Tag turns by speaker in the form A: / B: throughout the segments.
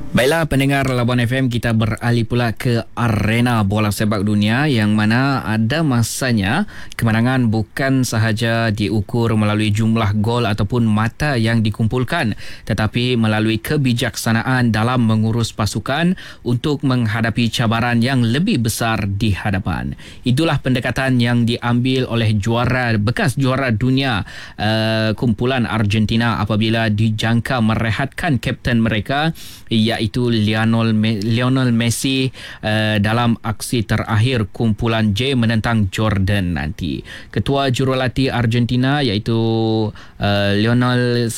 A: Baiklah pendengar Labuan FM, kita beralih pula ke arena bola sepak dunia yang mana ada masanya kemenangan bukan sahaja diukur melalui jumlah gol ataupun mata yang dikumpulkan, tetapi melalui kebijaksanaan dalam mengurus pasukan untuk menghadapi cabaran yang lebih besar di hadapan. Itulah pendekatan yang diambil oleh bekas juara dunia kumpulan Argentina apabila dijangka merehatkan kapten mereka iaitu Lionel Messi dalam aksi terakhir kumpulan J menentang Jordan nanti. Ketua jurulatih Argentina iaitu Lionel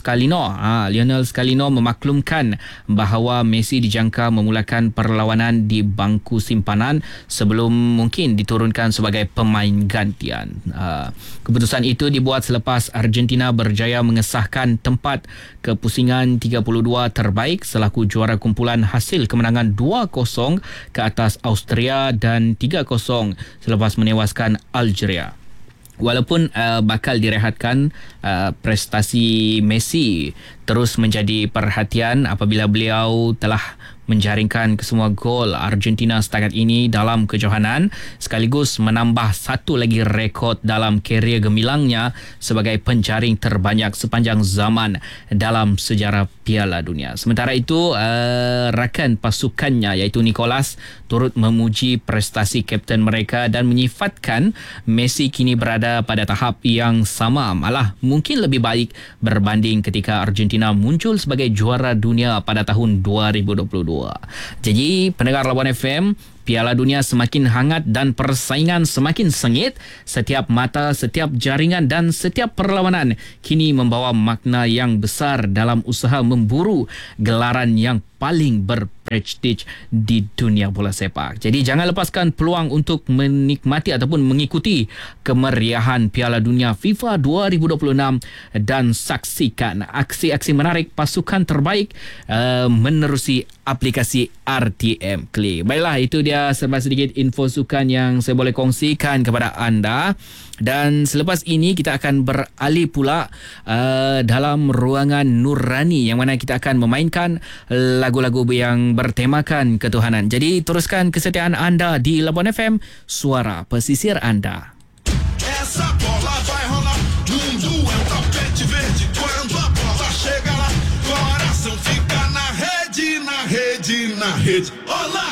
A: Scalino memaklumkan bahawa Messi dijangka memulakan perlawanan di bangku simpanan sebelum mungkin diturunkan sebagai pemain gantian. Keputusan itu dibuat selepas Argentina berjaya mengesahkan tempat ke pusingan 32 terbaik selaku juara kumpulan hasil kemenangan 2-0 ke atas Austria dan 3-0 selepas menewaskan Algeria. Walaupun bakal direhatkan, prestasi Messi terus menjadi perhatian apabila beliau telah menjaringkan kesemua gol Argentina setakat ini dalam kejohanan, sekaligus menambah satu lagi rekod dalam kerjaya gemilangnya sebagai penjaring terbanyak sepanjang zaman dalam sejarah Piala Dunia. Sementara itu, rakan pasukannya iaitu Nicolas turut memuji prestasi kapten mereka dan menyifatkan Messi kini berada pada tahap yang sama, malah mungkin lebih baik berbanding ketika Argentina muncul sebagai juara dunia pada tahun 2022. Jadi pendengar Labuan FM, Piala Dunia semakin hangat dan persaingan semakin sengit. Setiap mata, setiap jaringan dan setiap perlawanan kini membawa makna yang besar dalam usaha memburu gelaran yang paling berprestij di dunia bola sepak. Jadi jangan lepaskan peluang untuk menikmati ataupun mengikuti kemeriahan Piala Dunia FIFA 2026 dan saksikan aksi-aksi menarik pasukan terbaik menerusi aplikasi RTM Klik. Baiklah, itu dia serba sedikit info sukan yang saya boleh kongsikan kepada anda. Dan selepas ini kita akan beralih pula dalam ruangan Nurani yang mana kita akan memainkan lagu-lagu yang bertemakan ketuhanan. Jadi teruskan kesetiaan anda di Labuan FM, suara pesisir anda.
B: Essa bola vai rolar, mundo é tapete verde. Quando a bola chega lá, coração fica na rede, na rede, na rede. Olá!